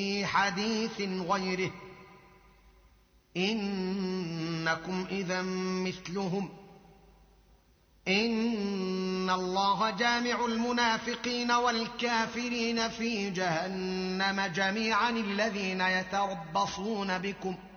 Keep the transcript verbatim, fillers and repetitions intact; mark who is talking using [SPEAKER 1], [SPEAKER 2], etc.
[SPEAKER 1] حديث غيره إنكم إذا مثلهم إن الله جامع المنافقين والكافرين في جهنم جميعا الذين يتربصون بكم